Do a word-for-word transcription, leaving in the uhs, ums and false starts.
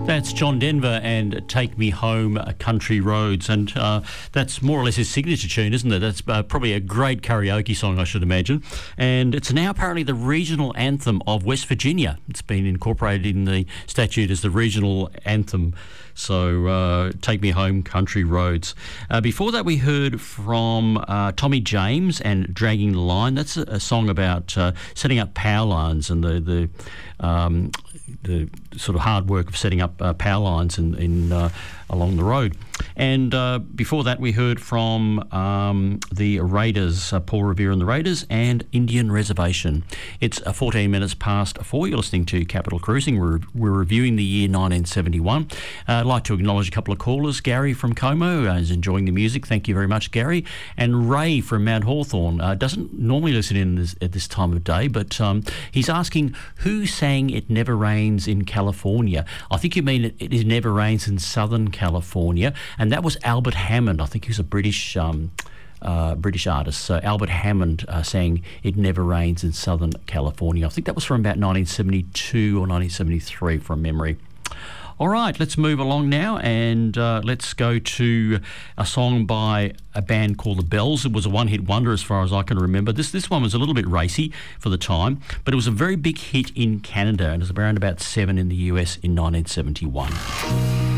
That's John Denver and Take Me Home, uh, Country Roads. And uh, that's more or less his signature tune, isn't it? That's uh, probably a great karaoke song, I should imagine. And it's now apparently the regional anthem of West Virginia. It's been incorporated in the statute as the regional anthem. So uh, Take Me Home, Country Roads. Uh, before that, we heard from uh, Tommy James and Dragging the Line. That's a, a song about uh, setting up power lines and the the, um, the sort of hard work of setting up uh, power lines in, in uh, along the road. And uh, before that, we heard from um, the Raiders, uh, Paul Revere and the Raiders, and Indian Reservation. It's uh, fourteen minutes past four. You're listening to Capital Cruising. We're, we're reviewing the year nineteen seventy-one. Uh, I'd like to acknowledge a couple of callers. Gary from Como uh, is enjoying the music. Thank you very much, Gary. And Ray from Mount Hawthorn uh, doesn't normally listen in this, at this time of day, but um, he's asking who sang It Never Rains in California. I think you mean it, it Never Rains in Southern California, and that was Albert Hammond. I think he was a British um, uh, British artist. So Albert Hammond uh, sang It Never Rains in Southern California. I think that was from about nineteen seventy-two or nineteen seventy-three from memory. All right, let's move along now and uh, let's go to a song by a band called The Bells. It was a one-hit wonder as far as I can remember. This this one was a little bit racy for the time, but it was a very big hit in Canada and it was around about seven in the U S in nineteen seventy-one.